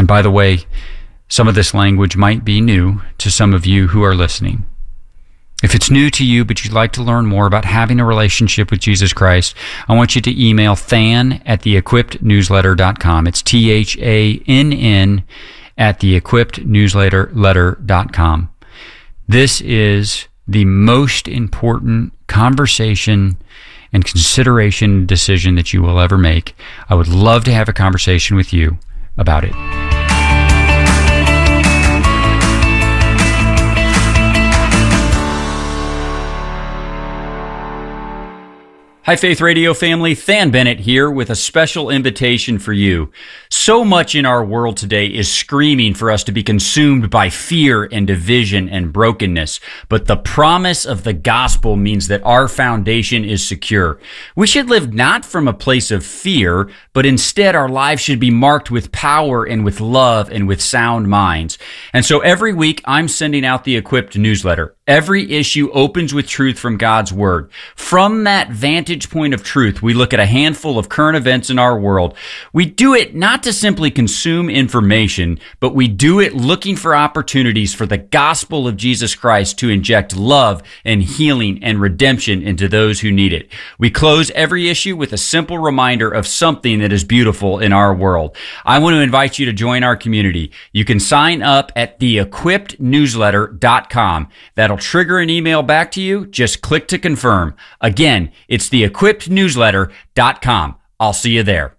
And by the way, some of this language might be new to some of you who are listening. If it's new to you, but you'd like to learn more about having a relationship with Jesus Christ, I want you to email thann@theequippednewsletter.com. It's THANN at theequippednewsletter.com. This is the most important conversation and consideration decision that you will ever make. I would love to have a conversation with you about it. Hi, Faith Radio family. Than Bennett here with a special invitation for you. So much in our world today is screaming for us to be consumed by fear and division and brokenness. But the promise of the gospel means that our foundation is secure. We should live not from a place of fear, but instead our lives should be marked with power and with love and with sound minds. And so every week I'm sending out the Equipped newsletter. Every issue opens with truth from God's Word. From that vantage point of truth, we look at a handful of current events in our world. We do it not to simply consume information, but we do it looking for opportunities for the gospel of Jesus Christ to inject love and healing and redemption into those who need it. We close every issue with a simple reminder of something that is beautiful in our world. I want to invite you to join our community. You can sign up at theequippednewsletter.com. That'll trigger an email back to you. Just click to confirm. Again, it's theequippednewsletter.com. I'll see you there.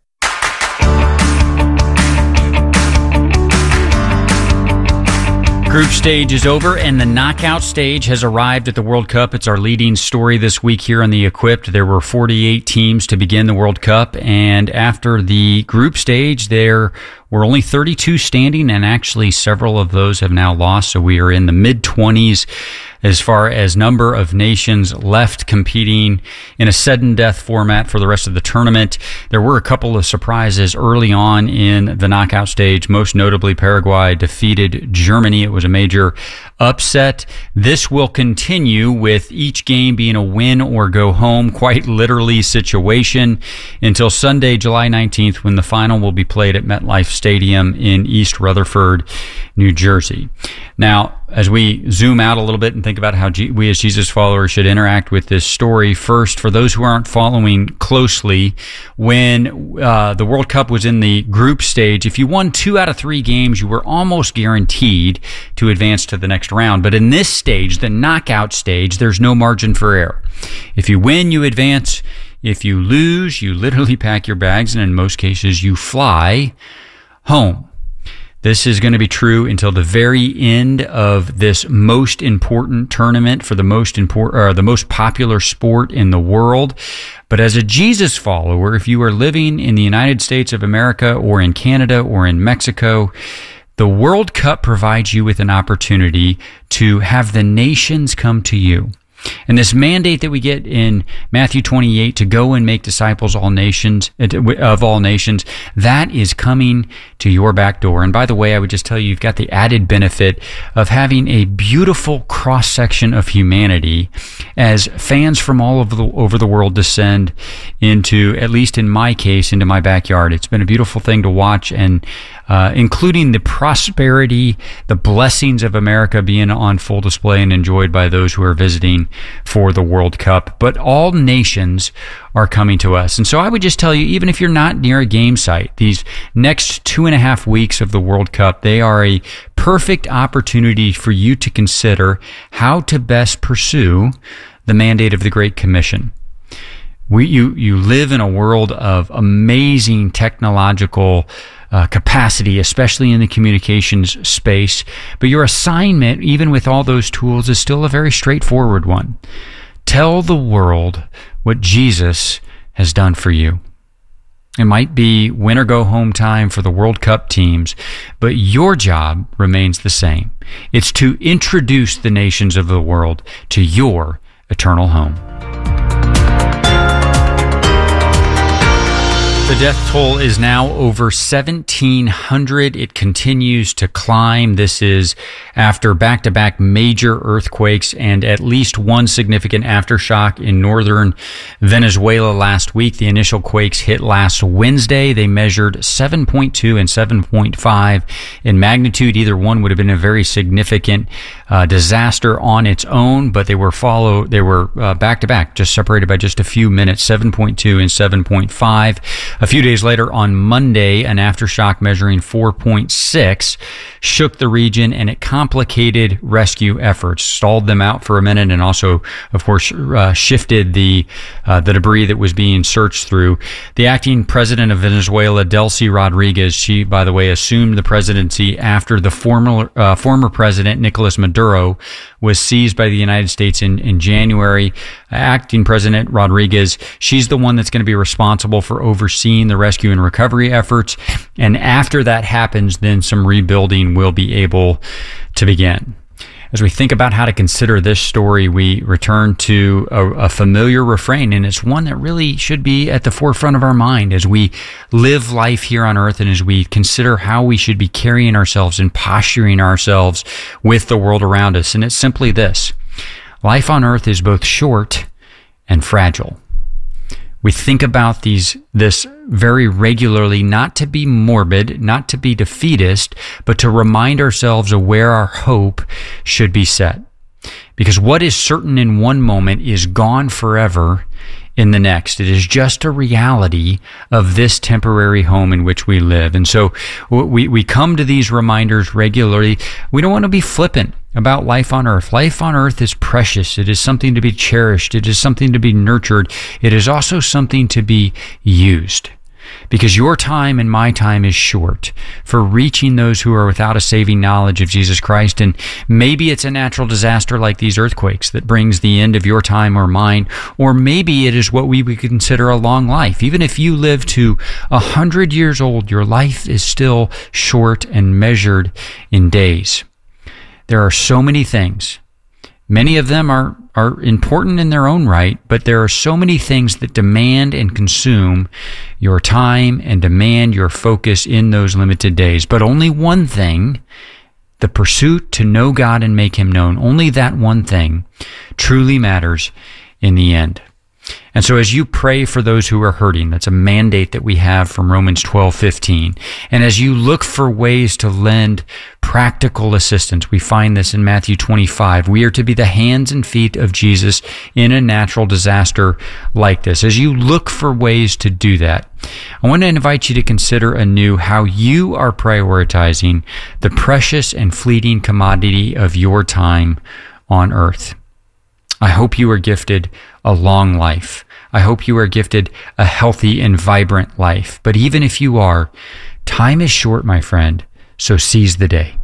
Group stage is over and the knockout stage has arrived at the World Cup. It's our leading story this week here on The Equipped. There were 48 teams to begin the World Cup, and after the group stage, there were only 32 standing, and actually several of those have now lost, so we are in the mid-20s as far as number of nations left competing in a sudden death format for the rest of the tournament. There were a couple of surprises early on in the knockout stage. Most notably, Paraguay defeated Germany. It was a major upset. This will continue with each game being a win or go home, quite literally situation, until Sunday, July 19th, when the final will be played at MetLife Stadium in East Rutherford, New Jersey. Now, as we zoom out a little bit and think about how we as Jesus followers should interact with this story, first, for those who aren't following closely, when the World Cup was in the group stage, if you won 2 out of 3 games, you were almost guaranteed to advance to the next round. But in this stage, the knockout stage, there's no margin for error. If you win, you advance. If you lose, you literally pack your bags, and in most cases, you fly home. This is going to be true until the very end of this most important tournament for the most popular sport in the world. But as a Jesus follower, if you are living in the United States of America or in Canada or in Mexico, the World Cup provides you with an opportunity to have the nations come to you. And this mandate that we get in Matthew 28 to go and make disciples of all nations, that is coming to your back door. And by the way, I would just tell you, you've got the added benefit of having a beautiful cross-section of humanity as fans from all over the world descend into, at least in my case, into my backyard. It's been a beautiful thing to watch, and including the prosperity, the blessings of America being on full display and enjoyed by those who are visiting for the World Cup. But all nations are coming to us. And so I would just tell you, even if you're not near a game site, these next 2.5 weeks of the World Cup, they are a perfect opportunity for you to consider how to best pursue the mandate of the Great Commission. You live in a world of amazing technological capacity, especially in the communications space. But your assignment, even with all those tools, is still a very straightforward one. Tell the world what Jesus has done for you. It might be win or go home time for the World Cup teams, but your job remains the same. It's to introduce the nations of the world to your eternal home. The death toll is now over 1,700. It continues to climb. This is after back-to-back major earthquakes and at least one significant aftershock in northern Venezuela last week. The initial quakes hit last Wednesday. They measured 7.2 and 7.5 in magnitude. Either one would have been a very significant disaster on its own, but they were back-to-back, just separated by just a few minutes, 7.2 and 7.5. A few days later, on Monday, an aftershock measuring 4.6 shook the region, and it complicated rescue efforts, stalled them out for a minute, and also, of course, shifted the debris that was being searched through. The acting president of Venezuela, Delcy Rodriguez, she, by the way, assumed the presidency after the former president, Nicolas Maduro, was seized by the United States in January. Acting President Rodriguez, she's the one that's going to be responsible for overseeing the rescue and recovery efforts. And after that happens, then some rebuilding will be able to begin. As we think about how to consider this story, we return to a familiar refrain, and it's one that really should be at the forefront of our mind as we live life here on earth and as we consider how we should be carrying ourselves and posturing ourselves with the world around us. And it's simply this: life on earth is both short and fragile. We think about this very regularly, not to be morbid, not to be defeatist, but to remind ourselves of where our hope should be set. Because what is certain in one moment is gone forever in the next. It is just a reality of this temporary home in which we live. And so we come to these reminders regularly. We don't want to be flippant about life on earth. Life on earth is precious. It is something to be cherished. It is something to be nurtured. It is also something to be used. Because your time and my time is short for reaching those who are without a saving knowledge of Jesus Christ. And maybe it's a natural disaster like these earthquakes that brings the end of your time or mine. Or maybe it is what we would consider a long life. Even if you live to 100 years old, your life is still short and measured in days. There are so many things. Many of them are important in their own right, but there are so many things that demand and consume your time and demand your focus in those limited days. But only one thing, the pursuit to know God and make Him known, only that one thing truly matters in the end. And so as you pray for those who are hurting, that's a mandate that we have from Romans 12:15. And as you look for ways to lend practical assistance, we find this in Matthew 25. We are to be the hands and feet of Jesus in a natural disaster like this. As you look for ways to do that, I want to invite you to consider anew how you are prioritizing the precious and fleeting commodity of your time on earth. I hope you are gifted a long life. I hope you are gifted a healthy and vibrant life. But even if you are, time is short, my friend, so seize the day.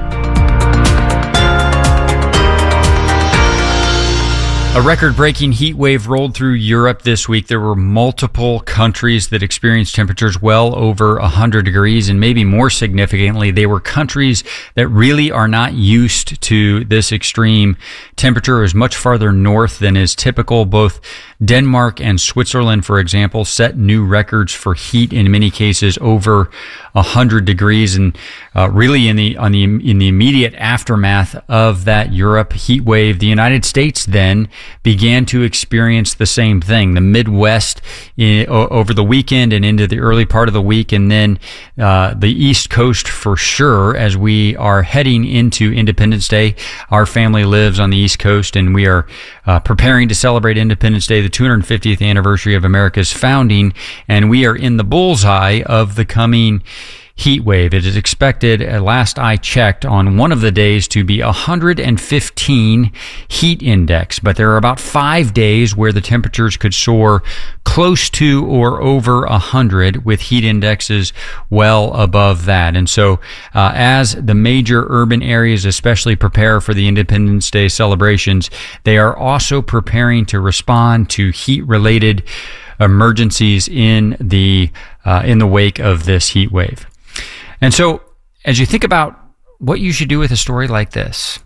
A record-breaking heat wave rolled through Europe this week. There were multiple countries that experienced temperatures well over 100 degrees, and maybe more significantly, they were countries that really are not used to this extreme temperature. It was much farther north than is typical. Both Denmark and Switzerland, for example, set new records for heat, in many cases over 100 degrees, and really in the immediate aftermath of that Europe heat wave, the United States then began to experience the same thing. The Midwest over the weekend and into the early part of the week, and then the East Coast for sure as we are heading into Independence Day. Our family lives on the East Coast, and we are preparing to celebrate Independence Day, the 250th anniversary of America's founding, and we are in the bullseye of the coming heat wave. It is expected, at last I checked, on one of the days to be 115 heat index, but there are about 5 days where the temperatures could soar close to or over 100 with heat indexes well above that. And so as the major urban areas especially prepare for the Independence Day celebrations, they are also preparing to respond to heat-related emergencies in the wake of this heat wave. And so, as you think about what you should do with a story like this,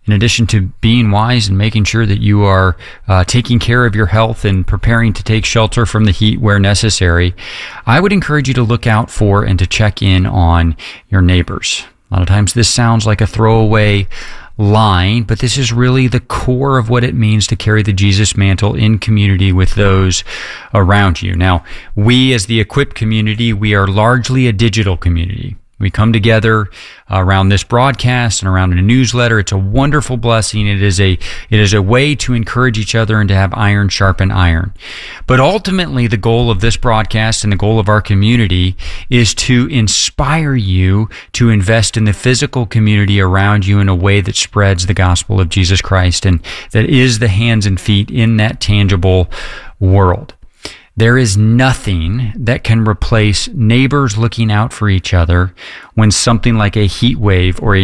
in addition to being wise and making sure that you are taking care of your health and preparing to take shelter from the heat where necessary, I would encourage you to look out for and to check in on your neighbors. A lot of times this sounds like a throwaway line, but this is really the core of what it means to carry the Jesus mantle in community with those around you. Now, we as the Equipped community, we are largely a digital community. We come together around this broadcast and around a newsletter. It's a wonderful blessing. It is a way to encourage each other and to have iron sharpen iron. But ultimately, the goal of this broadcast and the goal of our community is to inspire you to invest in the physical community around you in a way that spreads the gospel of Jesus Christ and that is the hands and feet in that tangible world. There is nothing that can replace neighbors looking out for each other when something like a heat wave or a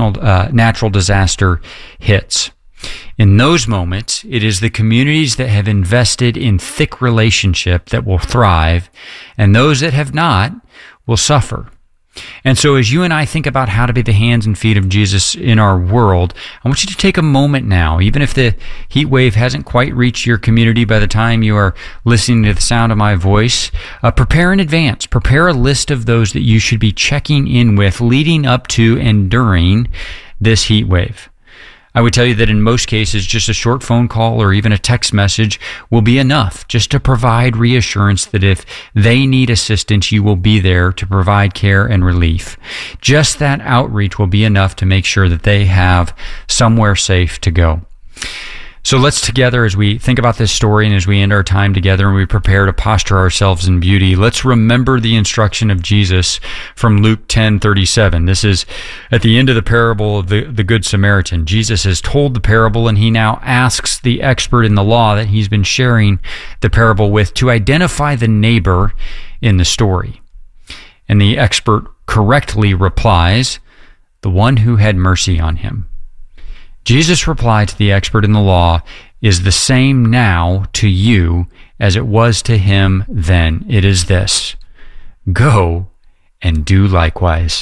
natural disaster hits. In those moments, it is the communities that have invested in thick relationship that will thrive, and those that have not will suffer. And so as you and I think about how to be the hands and feet of Jesus in our world, I want you to take a moment now, even if the heat wave hasn't quite reached your community by the time you are listening to the sound of my voice, prepare in advance. Prepare a list of those that you should be checking in with leading up to and during this heat wave. I would tell you that in most cases, just a short phone call or even a text message will be enough just to provide reassurance that if they need assistance, you will be there to provide care and relief. Just that outreach will be enough to make sure that they have somewhere safe to go. So let's together, as we think about this story and as we end our time together and we prepare to posture ourselves in beauty, let's remember the instruction of Jesus from Luke 10:37. This is at the end of the parable of the Good Samaritan. Jesus has told the parable and he now asks the expert in the law that he's been sharing the parable with to identify the neighbor in the story. And the expert correctly replies, "The one who had mercy on him." Jesus' reply to the expert in the law is the same now to you as it was to him then. It is this: go and do likewise.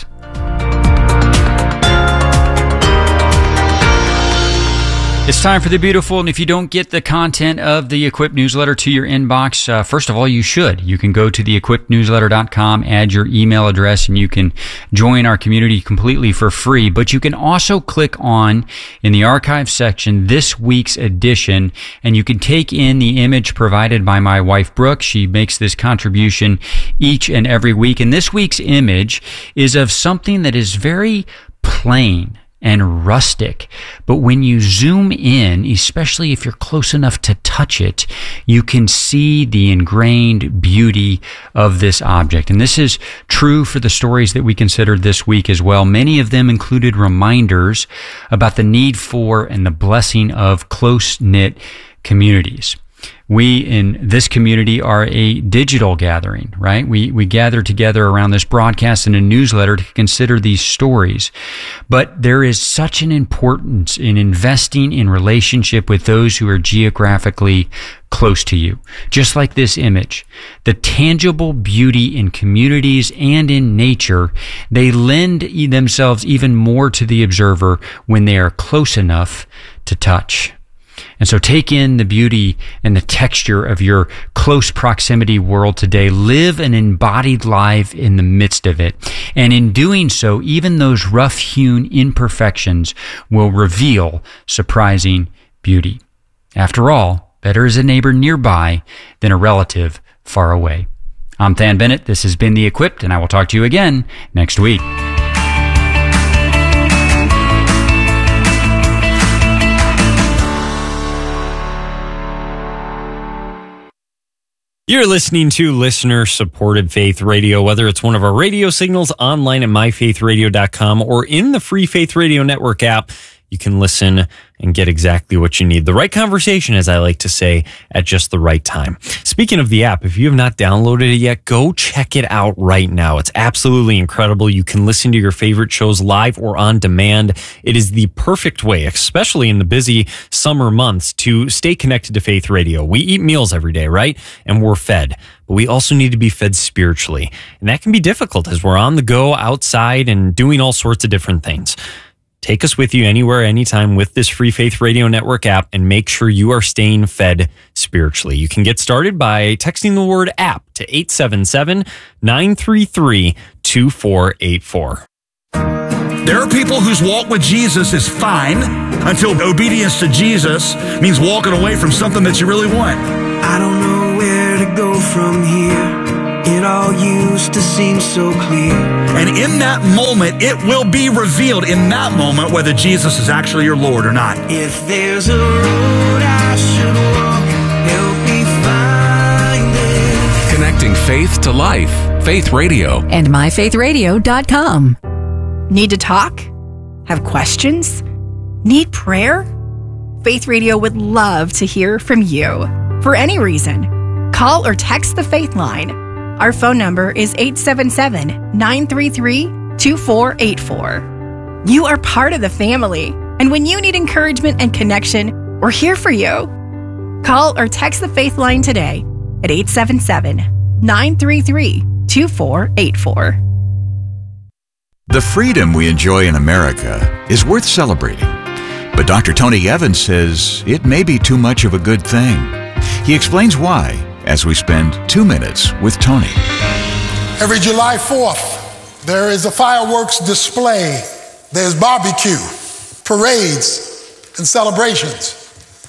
It's time for the beautiful, and if you don't get the content of the Equipped newsletter to your inbox, first of all, you should. You can go to theequippednewsletter.com, add your email address, and you can join our community completely for free. But you can also click on, in the archive section, this week's edition, and you can take in the image provided by my wife, Brooke. She makes this contribution each and every week, and this week's image is of something that is very plain and rustic. But when you zoom in, especially if you're close enough to touch it, you can see the ingrained beauty of this object. And this is true for the stories that we considered this week as well. Many of them included reminders about the need for and the blessing of close-knit communities. We in this community are a digital gathering, right? We gather together around this broadcast and a newsletter to consider these stories. But there is such an importance in investing in relationship with those who are geographically close to you. Just like this image, the tangible beauty in communities and in nature, they lend themselves even more to the observer when they are close enough to touch. And so take in the beauty and the texture of your close proximity world today. Live an embodied life in the midst of it. And in doing so, even those rough-hewn imperfections will reveal surprising beauty. After all, better is a neighbor nearby than a relative far away. I'm Than Bennett. This has been The Equipped, and I will talk to you again next week. You're listening to listener-supported Faith Radio, whether it's one of our radio signals online at myfaithradio.com or in the free Faith Radio Network app. You can listen and get exactly what you need. The right conversation, as I like to say, at just the right time. Speaking of the app, if you have not downloaded it yet, go check it out right now. It's absolutely incredible. You can listen to your favorite shows live or on demand. It is the perfect way, especially in the busy summer months, to stay connected to Faith Radio. We eat meals every day, right? And we're fed. But we also need to be fed spiritually. And that can be difficult as we're on the go outside and doing all sorts of different things. Take us with you anywhere, anytime with this Free Faith Radio Network app, and make sure you are staying fed spiritually. You can get started by texting the word app to 877-933-2484. There are people whose walk with Jesus is fine until obedience to Jesus means walking away from something that you really want. I don't know where to go from here. It all used to seem so clear. And in that moment, it will be revealed in that moment whether Jesus is actually your Lord or not. If there's a road I should walk, help me find it. Connecting faith to life. Faith Radio. And myfaithradio.com. Need to talk? Have questions? Need prayer? Faith Radio would love to hear from you. For any reason, call or text the Faith Line. Our phone number is 877-933-2484. You are part of the family, and when you need encouragement and connection, we're here for you. Call or text the Faith Line today at 877-933-2484. The freedom we enjoy in America is worth celebrating. But Dr. Tony Evans says it may be too much of a good thing. He explains why as we spend 2 minutes with Tony. Every July 4th, there is a fireworks display. There's barbecue, parades, and celebrations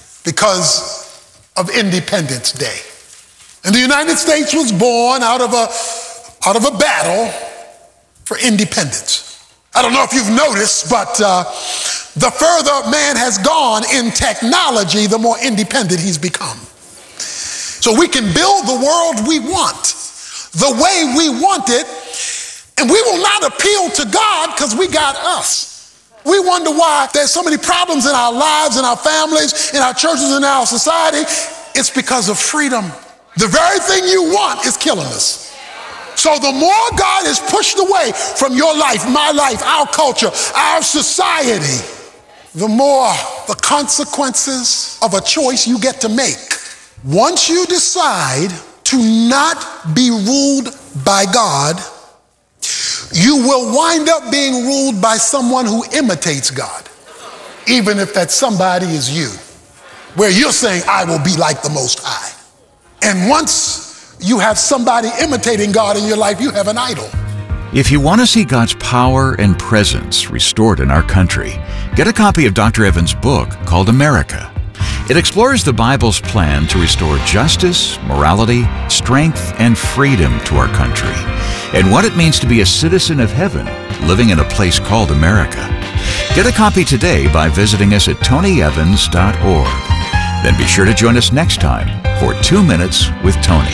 because of Independence Day. And the United States was born out of a battle for independence. I don't know if you've noticed, but the further man has gone in technology, the more independent he's become. So we can build the world we want, the way we want it, and we will not appeal to God because we got us. We wonder why there's so many problems in our lives, in our families, in our churches, in our society. It's because of freedom. The very thing you want is killing us. So the more God is pushed away from your life, my life, our culture, our society, the more the consequences of a choice you get to make. Once you decide to not be ruled by God, you will wind up being ruled by someone who imitates God, even if that somebody is you, where you're saying, I will be like the Most High. And once you have somebody imitating God in your life, you have an idol. If you want to see God's power and presence restored in our country, get a copy of Dr. Evans' book called America. It explores the Bible's plan to restore justice, morality, strength, and freedom to our country, and what it means to be a citizen of heaven living in a place called America. Get a copy today by visiting us at tonyevans.org. Then be sure to join us next time for 2 Minutes with Tony.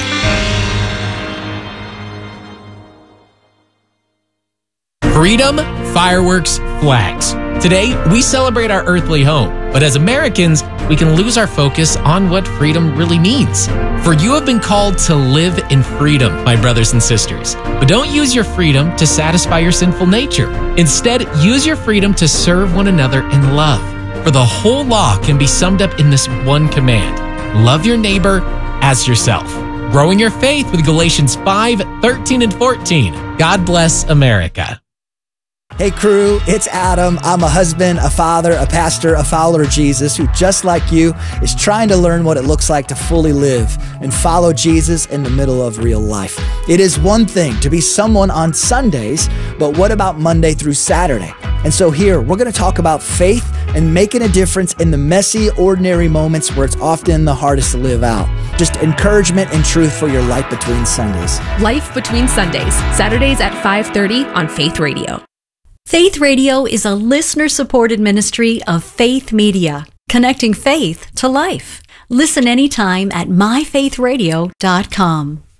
Freedom, fireworks, flags. Today, we celebrate our earthly home, but as Americans, we can lose our focus on what freedom really means. For you have been called to live in freedom, my brothers and sisters. But don't use your freedom to satisfy your sinful nature. Instead, use your freedom to serve one another in love. For the whole law can be summed up in this one command: love your neighbor as yourself. Growing your faith with Galatians 5:13 and 14. God bless America. Hey crew, it's Adam. I'm a husband, a father, a pastor, a follower of Jesus who, just like you, is trying to learn what it looks like to fully live and follow Jesus in the middle of real life. It is one thing to be someone on Sundays, but what about Monday through Saturday? And so here, we're going to talk about faith and making a difference in the messy, ordinary moments where it's often the hardest to live out. Just encouragement and truth for your life between Sundays. Life Between Sundays, Saturdays at 5:30 on Faith Radio. Faith Radio is a listener-supported ministry of Faith Media, connecting faith to life. Listen anytime at myfaithradio.com.